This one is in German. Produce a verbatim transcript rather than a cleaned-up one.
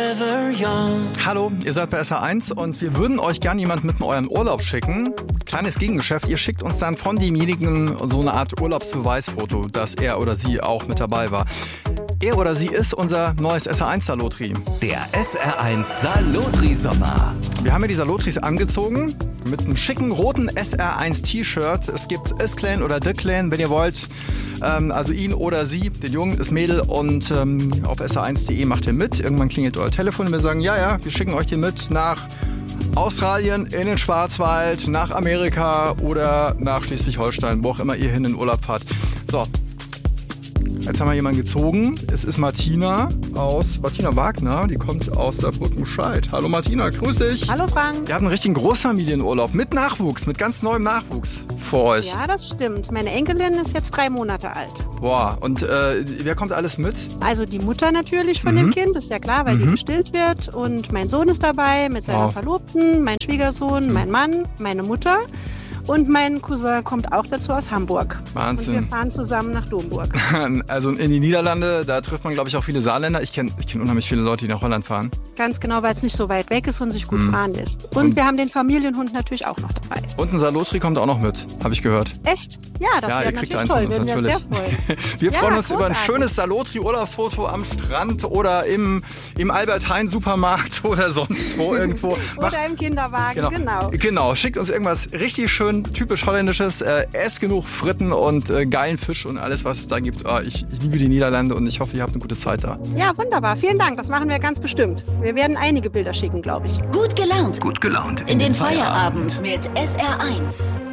forever young. Hallo, ihr seid bei S H eins und wir würden euch gerne jemand mit in euren Urlaub schicken. Kleines Gegengeschäft, ihr schickt uns dann von demjenigen so eine Art Urlaubsbeweisfoto, dass er oder sie auch mit dabei war. Er oder sie ist unser neues S H eins Salotri. Der S R eins Salotri-Sommer. Wir haben ja die Salotris angezogen mit einem schicken roten S R eins T-Shirt. Es gibt S-Clan oder D-Clan, wenn ihr wollt. Ähm, also ihn oder sie, den Jungen, das Mädel. Und ähm, auf S H eins punkt de macht ihr mit. Irgendwann klingelt euer Telefon und wir sagen, ja, ja, wir schicken euch den mit nach Australien, in den Schwarzwald, nach Amerika oder nach Schleswig-Holstein, wo auch immer ihr hin in den Urlaub fahrt. So. Jetzt haben wir jemanden gezogen. Es ist Martina aus, Martina Wagner, die kommt aus Saarbrücken-Scheid. Hallo Martina, grüß dich. Hallo Frank. Ihr habt einen richtigen Großfamilienurlaub mit Nachwuchs, mit ganz neuem Nachwuchs vor euch. Ja, das stimmt. Meine Enkelin ist jetzt drei Monate alt. Boah, und äh, wer kommt alles mit? Also die Mutter natürlich von Mhm. dem Kind, ist ja klar, weil Mhm. die gestillt wird. Und mein Sohn ist dabei mit seiner Wow. Verlobten, mein Schwiegersohn, Mhm. mein Mann, meine Mutter. Und mein Cousin kommt auch dazu aus Hamburg. Wahnsinn. Und wir fahren zusammen nach Domburg. Also in die Niederlande, da trifft man, glaube ich, auch viele Saarländer. Ich kenne ich kenn unheimlich viele Leute, die nach Holland fahren. Ganz genau, weil es nicht so weit weg ist und sich gut Mhm. fahren lässt. Und, Und- wir haben den Familienhund natürlich auch noch dabei. Und ein Salotri kommt auch noch mit, habe ich gehört. Echt? Ja, das Ja, ihr wäre kriegt natürlich einen toll. von uns Würden wir uns natürlich. sehr freuen. Wir Ja, freuen uns über ein großartig. schönes Salotri-Urlaubsfoto am Strand oder im, im Albert-Heijn-Supermarkt oder sonst wo irgendwo. Macht- Oder im Kinderwagen, Genau. genau. genau, schickt uns irgendwas richtig schön typisch Holländisches. Äh, esst genug Fritten und äh, geilen Fisch und alles, was es da gibt. Ah, ich, ich liebe die Niederlande und ich hoffe, ihr habt eine gute Zeit da. Ja, wunderbar. Vielen Dank. Das machen wir ganz bestimmt. Wir werden einige Bilder schicken, glaube ich. Gut gelaunt. Gut gelaunt In den Feierabend mit S R eins.